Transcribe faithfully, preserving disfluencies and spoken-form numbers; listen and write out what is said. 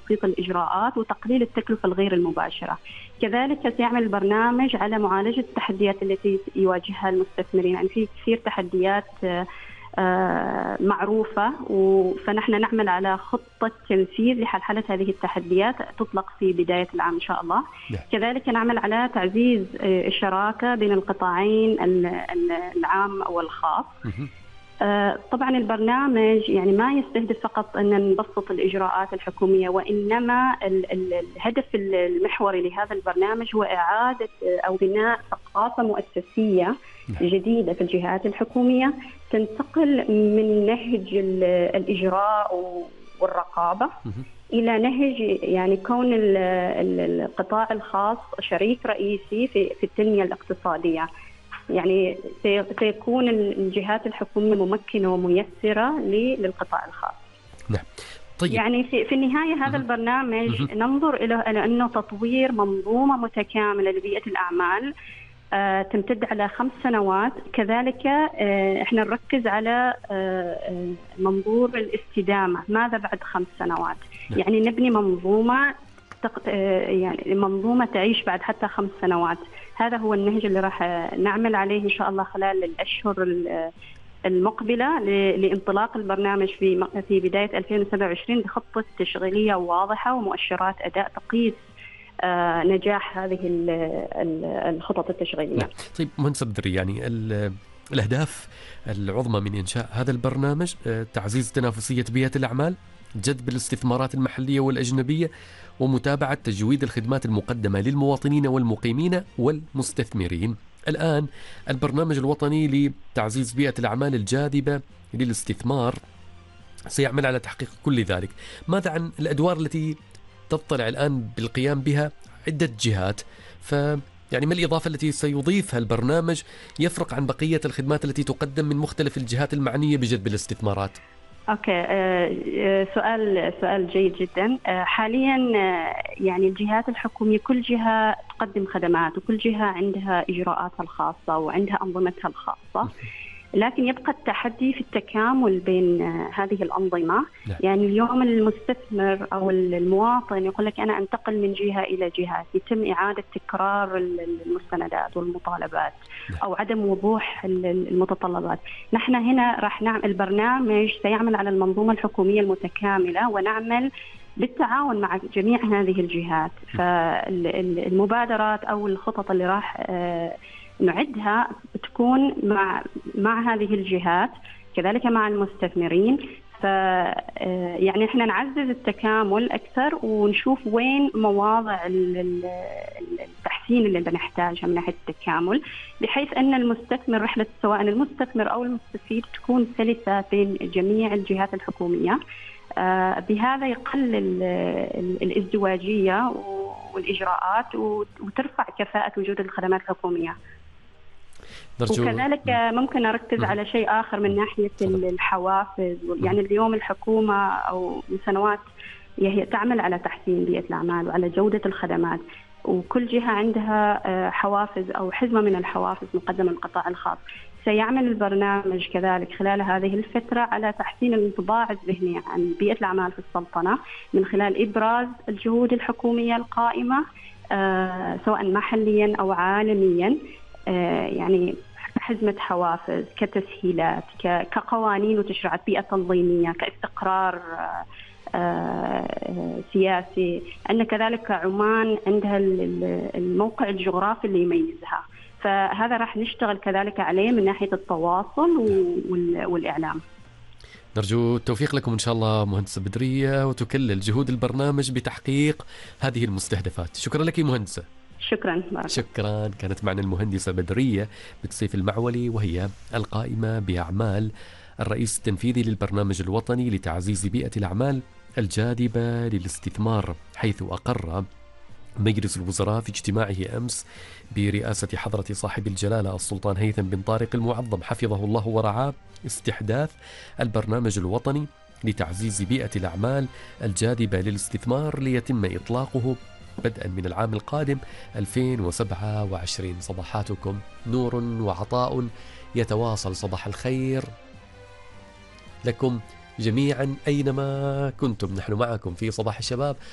تبسيط الإجراءات وتقليل التكلفة الغير المباشرة. كذلك سيعمل البرنامج على معالجة التحديات التي يواجهها المستثمرين، يعني في كثير تحديات معروفة، فنحن نعمل على خطة تنفيذ لحل هذه التحديات تطلق في بداية العام إن شاء الله. كذلك نعمل على تعزيز الشراكة بين القطاعين العام والخاص. طبعا البرنامج يعني ما يستهدف فقط أن نبسط الإجراءات الحكومية، وإنما الهدف المحوري لهذا البرنامج هو إعادة أو بناء ثقافة مؤسسية جديدة في الجهات الحكومية تنتقل من نهج الإجراء والرقابة إلى نهج يعني كون القطاع الخاص شريك رئيسي في في التنمية الاقتصادية. يعني سيكون الجهات الحكومية ممكنة وميسرة للقطاع الخاص. نعم. طيب. يعني في, في النهاية هذا البرنامج ننظر إلى أنه تطوير منظومة متكاملة لبيئة الأعمال آه تمتد على خمس سنوات. كذلك آه احنا نركز على آه منظور الاستدامة، ماذا بعد خمس سنوات؟ نعم. يعني نبني منظومة يعني منظومة تعيش بعد حتى خمس سنوات. هذا هو النهج اللي راح نعمل عليه إن شاء الله خلال الأشهر المقبلة لانطلاق البرنامج في في بداية ألفين وسبعة وعشرين بخطة تشغيلية واضحة ومؤشرات أداء تقيس نجاح هذه الخطط التشغيلية. نعم. طيب مهندسة بدرية، يعني الأهداف العظمى من إنشاء هذا البرنامج تعزيز تنافسية بيئة الأعمال، جذب الاستثمارات المحلية والأجنبية، ومتابعة تجويد الخدمات المقدمة للمواطنين والمقيمين والمستثمرين. الآن البرنامج الوطني لتعزيز بيئة الأعمال الجاذبة للاستثمار سيعمل على تحقيق كل ذلك. ماذا عن الأدوار التي تطلع الآن بالقيام بها عدة جهات؟ ف يعني ما الإضافة التي سيضيفها البرنامج يفرق عن بقية الخدمات التي تقدم من مختلف الجهات المعنية بجذب الاستثمارات؟ اوكي آه سؤال سؤال جيد جدا. آه حاليا آه يعني الجهات الحكوميه كل جهه تقدم خدمات وكل جهه عندها اجراءاتها الخاصه وعندها انظمتها الخاصه، لكن يبقى التحدي في التكامل بين آه هذه الانظمه. لا. يعني اليوم المستثمر او المواطن يقول لك انا انتقل من جهه الى جهه، يتم اعاده تكرار المستندات والمطالبات أو عدم وضوح المتطلبات. نحن هنا راح نعمل البرنامج سيعمل على المنظومة الحكومية المتكاملة، ونعمل بالتعاون مع جميع هذه الجهات. فالمبادرات أو الخطط اللي راح نعدها تكون مع مع هذه الجهات، كذلك مع المستثمرين. ف يعني احنا نعزز التكامل اكثر ونشوف وين مواضع التحسين اللي بنحتاجها من ناحيه التكامل، بحيث ان المستثمر رحله سواء المستثمر او المستفيد تكون سلسه بين جميع الجهات الحكوميه. بهذا يقلل الازدواجيه والاجراءات وترفع كفاءه وجود الخدمات الحكوميه. وكذلك ممكن أركز م. على شيء آخر من ناحية الحوافز. يعني اليوم الحكومة أو من سنوات هي تعمل على تحسين بيئة الأعمال وعلى جودة الخدمات، وكل جهة عندها حوافز أو حزمة من الحوافز مقدمة للقطاع الخاص. سيعمل البرنامج كذلك خلال هذه الفترة على تحسين الانطباع الذهني عن بيئة الأعمال في السلطنة من خلال إبراز الجهود الحكومية القائمة سواء محليا أو عالميا، يعني حزمة حوافز كتسهيلات كقوانين وتشريعات، بيئة تنظيمية، كاستقرار سياسي. أن كذلك عمان عندها الموقع الجغرافي اللي يميزها، فهذا راح نشتغل كذلك عليه من ناحية التواصل والإعلام. نرجو التوفيق لكم إن شاء الله مهندسة بدرية، وتكلل جهود البرنامج بتحقيق هذه المستهدفات. شكرا لك مهندسة. شكرا بارك. شكرا. كانت معنا المهندسة بدرية بتسيف المعولي، وهي القائمة بأعمال الرئيس التنفيذي للبرنامج الوطني لتعزيز بيئة الأعمال الجاذبة للاستثمار، حيث أقر مجلس الوزراء في اجتماعه أمس برئاسة حضرة صاحب الجلالة السلطان هيثم بن طارق المعظم حفظه الله ورعاه استحداث البرنامج الوطني لتعزيز بيئة الأعمال الجاذبة للاستثمار، ليتم إطلاقه بدءا من العام القادم ألفين وسبعة وعشرين. صباحاتكم نور وعطاء يتواصل. صباح الخير لكم جميعا أينما كنتم. نحن معكم في صباح الشباب